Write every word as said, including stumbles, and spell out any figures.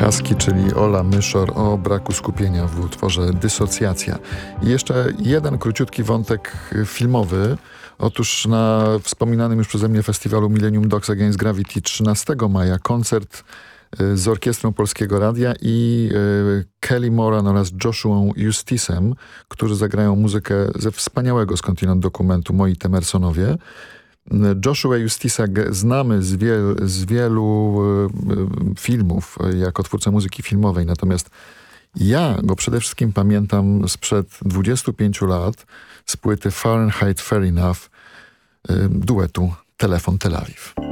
Husky, czyli Ola Myszor o braku skupienia w utworze Dysocjacja. I jeszcze jeden króciutki wątek filmowy. Otóż na wspominanym już przeze mnie festiwalu Millennium Dogs Against Gravity trzynastego maja koncert z Orkiestrą Polskiego Radia i Kelly Moran oraz Joshua Justisem, którzy zagrają muzykę ze wspaniałego skądinąd dokumentu Moi Temersonowie. Joshua Justisa znamy z, wiel, z wielu y, filmów jako twórca muzyki filmowej, natomiast ja go przede wszystkim pamiętam sprzed dwudziestu pięciu lat z płyty Fahrenheit Fair Enough, y, duetu Telefon Tel Awiw.